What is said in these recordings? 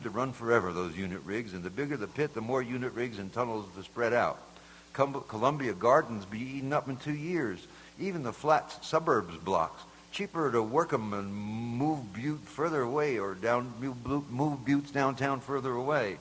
To run forever, those unit rigs, and the bigger the pit, the more unit rigs and tunnels to spread out. Columbia Gardens be eaten up in 2 years. Even the flats suburbs blocks. Cheaper to work 'em and move Butte further away or move Buttes downtown further away.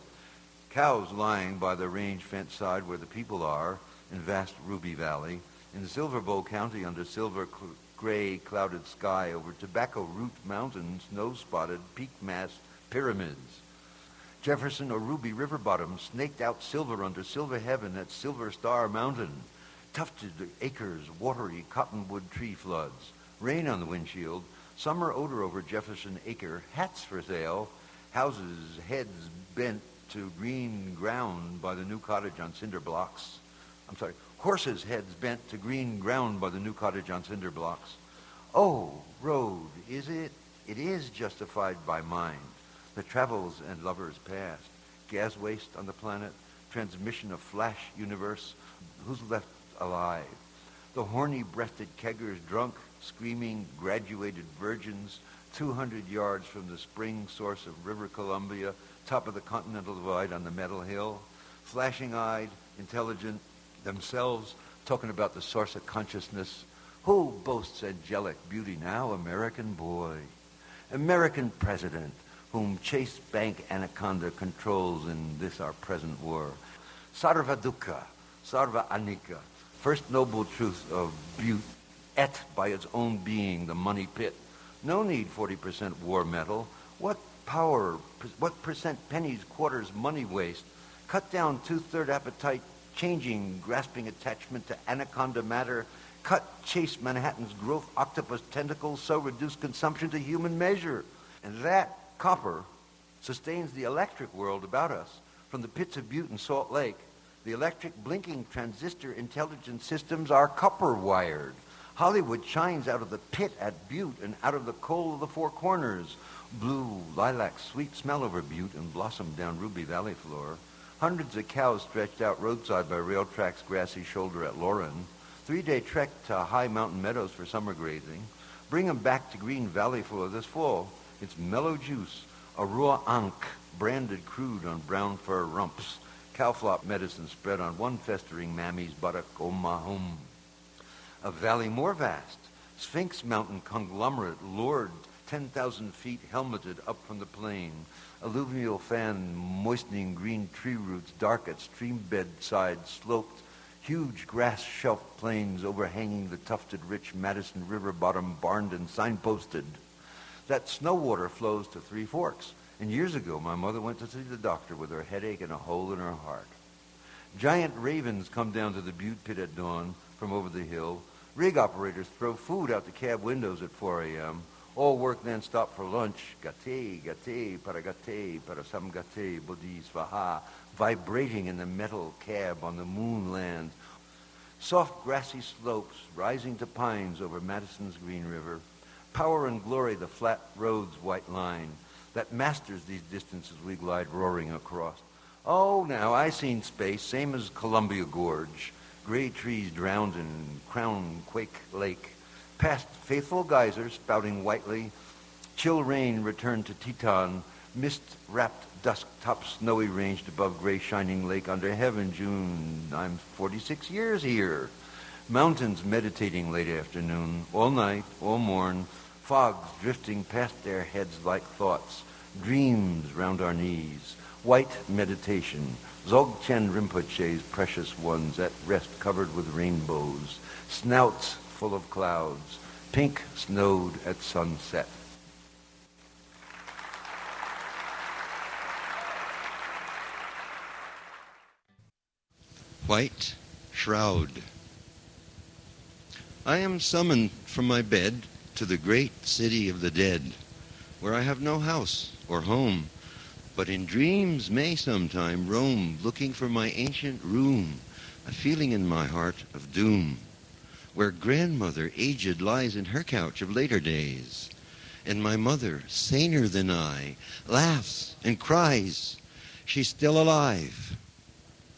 Cows lying by the range fence side where the people are in vast Ruby Valley. In Silver Bow County under silver gray clouded sky over Tobacco Root Mountain, snow-spotted peak-mass pyramids. Jefferson or Ruby River bottom snaked out silver under silver heaven at Silver Star Mountain. Tufted acres, watery cottonwood tree floods. Rain on the windshield. Summer odor over Jefferson Acre. Hats for sale. Houses, heads bent to green ground by the new cottage on cinder blocks. Horses' heads bent to green ground by the new cottage on cinder blocks. Oh, road, is it? It is justified by mind. The travels and lovers past. Gas waste on the planet. Transmission of flash universe. Who's left alive? The horny-breasted keggers drunk, screaming, graduated virgins, 200 yards from the spring source of River Columbia, top of the Continental Divide on the Metal Hill. Flashing-eyed, intelligent, themselves talking about the source of consciousness. Who boasts angelic beauty now? American boy. American president, whom Chase Bank Anaconda controls in this our present war. Sarva Dukkha, Sarva Anika, first noble truth of Butte, et by its own being, the money pit. No need 40% war metal. What power, what percent pennies, quarters, money waste? Cut down 2/3 appetite, changing, grasping attachment to anaconda matter. Cut Chase Manhattan's growth octopus tentacles, so reduce consumption to human measure. And that copper sustains the electric world about us. From the pits of Butte and Salt Lake, the electric blinking transistor intelligence systems are copper wired. Hollywood shines out of the pit at Butte and out of the coal of the Four Corners. Blue, lilac, sweet smell over Butte and blossom down Ruby Valley floor. Hundreds of cows stretched out roadside by rail tracks' grassy shoulder at Lauren. 3-day trek to high mountain meadows for summer grazing. Bring 'em back to Green Valley floor this fall. It's mellow juice, a raw ankh, branded crude on brown fur rumps. Cowflop medicine spread on one festering mammy's buttock, omahum. A valley more vast, Sphinx Mountain conglomerate lured 10,000 feet helmeted up from the plain. Alluvial fan moistening green tree roots dark at stream bed side sloped. Huge grass shelf plains overhanging the tufted rich Madison River bottom barned and signposted. That snow water flows to Three Forks. And years ago, my mother went to see the doctor with her headache and a hole in her heart. Giant ravens come down to the Butte pit at dawn from over the hill. Rig operators throw food out the cab windows at 4 a.m. All work then stop for lunch. Gate, para sam gate, bodhi svaha, vibrating in the metal cab on the moonland. Soft grassy slopes rising to pines over Madison's Green River. Power and glory, the flat road's white line that masters these distances we glide roaring across. Oh, now, I seen space, same as Columbia Gorge. Gray trees drowned in Crown Quake Lake. Past faithful geysers spouting whitely. Chill rain returned to Teton. Mist-wrapped dusk-top snowy ranged above gray shining lake under heaven. June, I'm 46 years here. Mountains meditating late afternoon. All night, all morn. Fogs drifting past their heads like thoughts. Dreams round our knees. White meditation. Dzogchen Rinpoche's precious ones at rest covered with rainbows. Snouts full of clouds. Pink snowed at sunset. White Shroud. I am summoned from my bed to the great city of the dead, where I have no house or home, but in dreams may sometime roam, looking for my ancient room, a feeling in my heart of doom, where grandmother aged lies in her couch of later days, and my mother, saner than I, laughs and cries. She's still alive.